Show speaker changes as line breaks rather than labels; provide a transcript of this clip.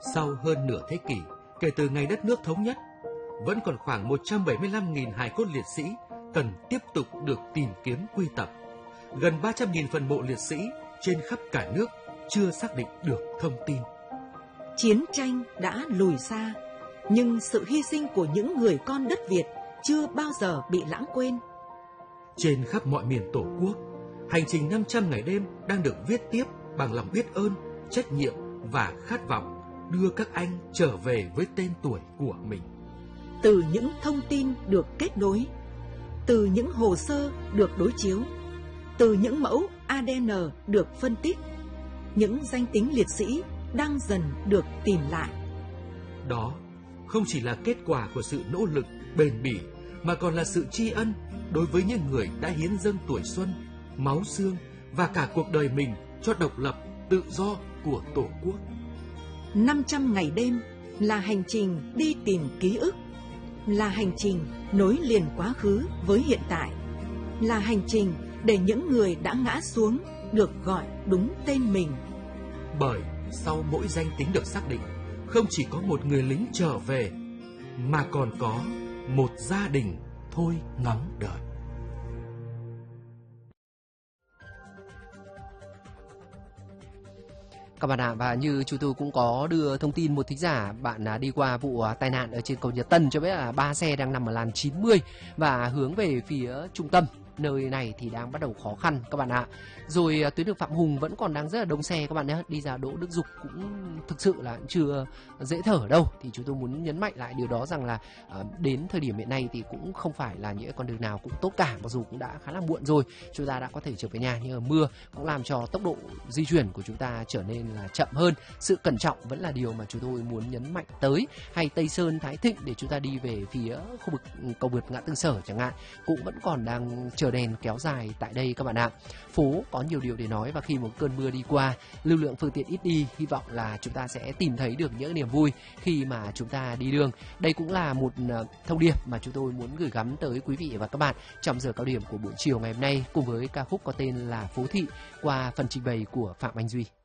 Sau hơn nửa thế kỷ kể từ ngày đất nước thống nhất, vẫn còn khoảng 175.000 hài cốt liệt sĩ cần tiếp tục được tìm kiếm quy tập. Gần 300.000 phần mộ liệt sĩ trên khắp cả nước chưa xác định được thông tin.
Chiến tranh đã lùi xa, nhưng sự hy sinh của những người con đất Việt chưa bao giờ bị lãng quên.
Trên khắp mọi miền Tổ quốc, hành trình 500 ngày đêm đang được viết tiếp bằng lòng biết ơn, trách nhiệm và khát vọng đưa các anh trở về với tên tuổi của mình.
Từ những thông tin được kết nối, từ những hồ sơ được đối chiếu, từ những mẫu ADN được phân tích, những danh tính liệt sĩ đang dần được tìm lại.
Đó không chỉ là kết quả của sự nỗ lực bền bỉ, mà còn là sự tri ân đối với những người đã hiến dâng tuổi xuân, máu xương và cả cuộc đời mình cho độc lập, tự do của Tổ quốc.
500 ngày đêm là hành trình đi tìm ký ức, là hành trình nối liền quá khứ với hiện tại, là hành trình để những người đã ngã xuống được gọi đúng tên mình.
Bởi sau mỗi danh tính được xác định, không chỉ có một người lính trở về, mà còn có một gia đình thôi ngóng đợi.
Các bạn ạ, và như chúng tôi cũng có đưa thông tin một thính giả bạn đi qua vụ tai nạn ở trên cầu Nhật Tân cho biết là 3 xe đang nằm ở làn 90 và hướng về phía trung tâm. Nơi này thì đang bắt đầu khó khăn các bạn ạ. Rồi tuyến đường Phạm Hùng vẫn còn đang rất là đông xe các bạn nhé. Đi ra Đỗ Đức Dục cũng thực sự là chưa dễ thở đâu. Thì chúng tôi muốn nhấn mạnh lại điều đó rằng là đến thời điểm hiện nay thì cũng không phải là những con đường nào cũng tốt cả. Mặc dù cũng đã khá là muộn rồi, chúng ta đã có thể trở về nhà, nhưng ở mưa cũng làm cho tốc độ di chuyển của chúng ta trở nên là chậm hơn. Sự cẩn trọng vẫn là điều mà chúng tôi muốn nhấn mạnh tới. Hay Tây Sơn, Thái Thịnh để chúng ta đi về phía khu vực cầu vượt Ngã Tư Sở chẳng hạn, cũng vẫn còn đang chờ đèn kéo dài tại đây các bạn ạ. Phố có nhiều điều để nói, và khi một cơn mưa đi qua, lưu lượng phương tiện ít đi, hy vọng là chúng ta sẽ tìm thấy được những niềm vui khi mà chúng ta đi đường. Đây cũng là một thông điệp mà chúng tôi muốn gửi gắm tới quý vị và các bạn trong giờ cao điểm của buổi chiều ngày hôm nay, cùng với ca khúc có tên là Phố Thị qua phần trình bày của Phạm Anh Duy.